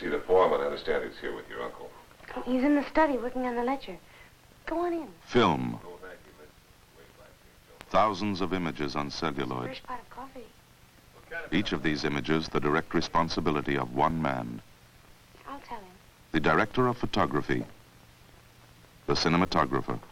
see the foreman. I understand he's here with your uncle. Oh, he's in the study working on the ledger. Go on in. Film. Thousands of images on celluloid. First pot of coffee. Each of these images the direct responsibility of one man. I'll tell him. The director of photography. The cinematographer.